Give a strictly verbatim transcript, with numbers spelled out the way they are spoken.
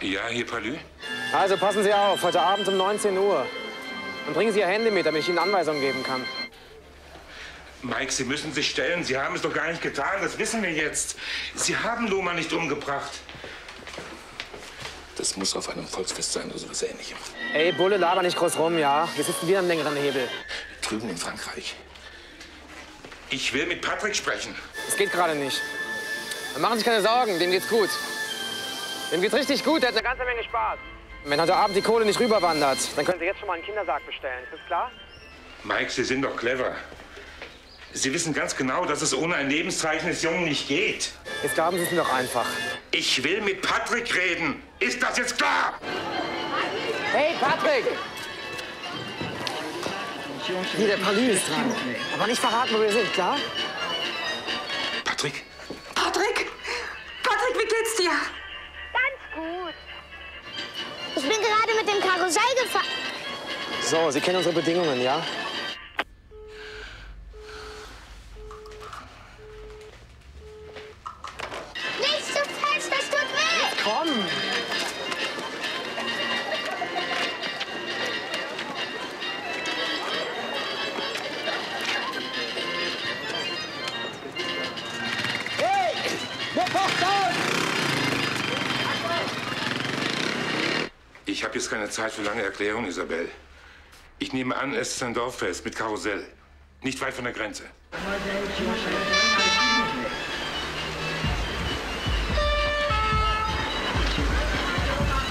Ja, hier Palü? Also passen Sie auf, heute Abend um neunzehn Uhr. Und bringen Sie Ihr Handy mit, damit ich Ihnen Anweisungen geben kann. Mike, Sie müssen sich stellen. Sie haben es doch gar nicht getan. Das wissen wir jetzt. Sie haben Lohmann nicht umgebracht. Das muss auf einem Volksfest sein oder sowas Ähnlichem. Ey, Bulle, laber nicht groß rum, ja? Wir sitzen wieder am längeren Hebel. Drüben in Frankreich. Ich will mit Patrick sprechen. Das geht gerade nicht. Dann machen Sie sich keine Sorgen, dem geht's gut. Dem geht's richtig gut, der hat eine ganze Menge Spaß. Und wenn heute Abend die Kohle nicht rüberwandert, dann können Sie jetzt schon mal einen Kindersarg bestellen. Ist das klar? Mike, Sie sind doch clever. Sie wissen ganz genau, dass es ohne ein Lebenszeichen des Jungen nicht geht. Jetzt glauben Sie es mir doch einfach. Ich will mit Patrick reden. Ist das jetzt klar? Hey, Patrick! Hier, der Palü ist dran. Aber nicht verraten, wo wir sind, klar? Patrick? Patrick? Patrick, wie geht's dir? Ganz gut. Ich bin gerade mit dem Karussell gefahren. So, Sie kennen unsere Bedingungen, ja? Nicht so fest, das tut weh. Komm! Hey! Der pocht aus! Ich habe jetzt keine Zeit für lange Erklärungen, Isabel. Ich nehme an, es ist ein Dorffest mit Karussell. Nicht weit von der Grenze.